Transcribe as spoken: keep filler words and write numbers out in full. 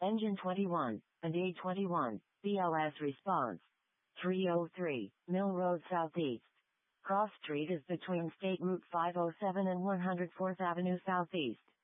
Engine twenty-one, and A twenty-one, B L S response. three oh three, Mill Road Southeast. Cross Street is between State Route five oh seven and one hundred fourth Avenue Southeast.